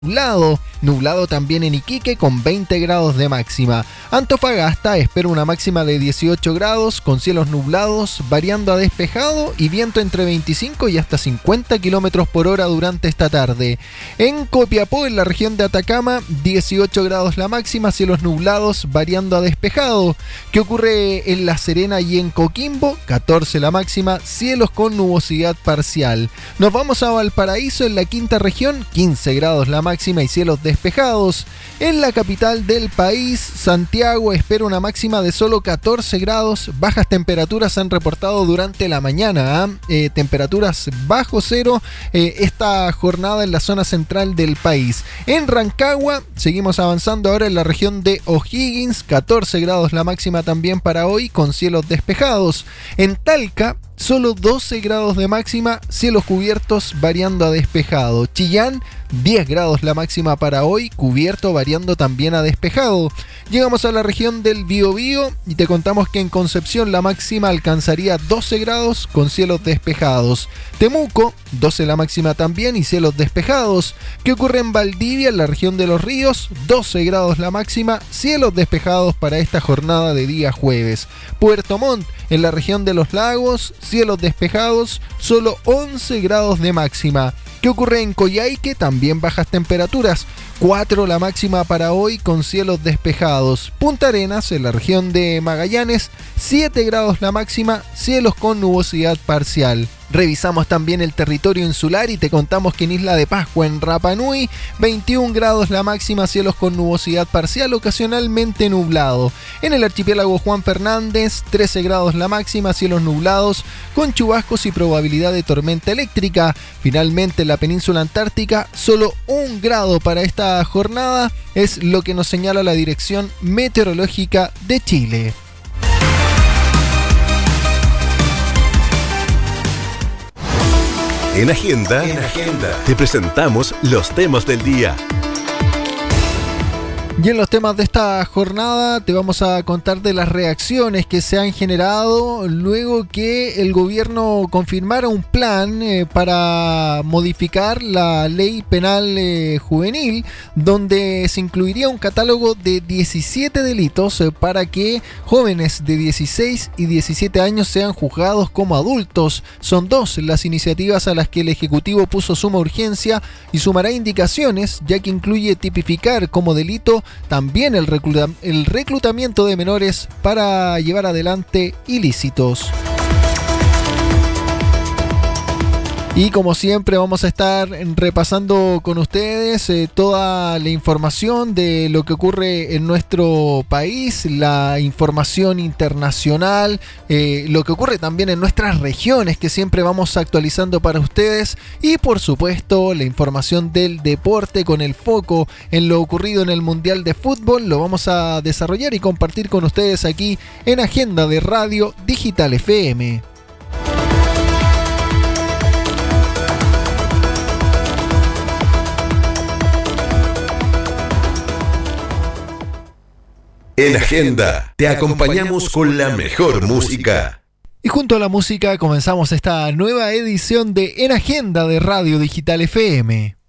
Nublado también en Iquique con 20 grados de máxima. Antofagasta espera una máxima de 18 grados con cielos nublados, variando a despejado y viento entre 25 y hasta 50 kilómetros por hora durante esta tarde. En Copiapó, en la región de Atacama, 18 grados la máxima, cielos nublados, variando a despejado. ¿Qué ocurre en La Serena y en Coquimbo? 14 la máxima, cielos con nubosidad parcial. Nos vamos a Valparaíso, en la quinta región, 15 grados la máxima y cielos despejados. En la capital del país, Santiago, espera una máxima de solo 14 grados. Bajas temperaturas se han reportado durante la mañana, temperaturas bajo cero esta jornada en la zona central del país. En Rancagua, seguimos avanzando ahora en la región de O'Higgins, 14 grados la máxima también para hoy con cielos despejados. En Talca, solo 12 grados de máxima, cielos cubiertos variando a despejado. Chillán, 10 grados la máxima para hoy, cubierto variando también a despejado. Llegamos a la región del Biobío y te contamos que en Concepción la máxima alcanzaría 12 grados con cielos despejados. Temuco, 12 la máxima también y cielos despejados. ¿Qué ocurre en Valdivia, en la región de Los Ríos? 12 grados la máxima, cielos despejados para esta jornada de día jueves. Puerto Montt, en la región de Los Lagos, cielos despejados, solo 11 grados de máxima. ¿Qué ocurre en Coyhaique? También bajas temperaturas, 4 la máxima para hoy con cielos despejados. Punta Arenas, en la región de Magallanes, 7 grados la máxima, cielos con nubosidad parcial. Revisamos también el territorio insular y te contamos que en Isla de Pascua, en Rapa Nui, 21 grados la máxima, cielos con nubosidad parcial, ocasionalmente nublado. En el archipiélago Juan Fernández, 13 grados la máxima, cielos nublados, con chubascos y probabilidad de tormenta eléctrica. Finalmente, en la península antártica, solo 1 grado para esta jornada, es lo que nos señala la Dirección Meteorológica de Chile. En Agenda, te presentamos los temas del día. Y en los temas de esta jornada te vamos a contar de las reacciones que se han generado luego que el gobierno confirmara un plan para modificar la ley penal juvenil, donde se incluiría un catálogo de 17 delitos para que jóvenes de 16 y 17 años sean juzgados como adultos. Son 2 las iniciativas a las que el Ejecutivo puso suma urgencia y sumará indicaciones, ya que incluye tipificar como delito también el reclutamiento de menores para llevar adelante ilícitos. Y como siempre vamos a estar repasando con ustedes toda la información de lo que ocurre en nuestro país, la información internacional, lo que ocurre también en nuestras regiones que siempre vamos actualizando para ustedes y por supuesto la información del deporte con el foco en lo ocurrido en el Mundial de Fútbol. Lo vamos a desarrollar y compartir con ustedes aquí en Agenda de Radio Digital FM. En Agenda te acompañamos con la mejor música. Y junto a la música comenzamos esta nueva edición de En Agenda de Radio Digital FM.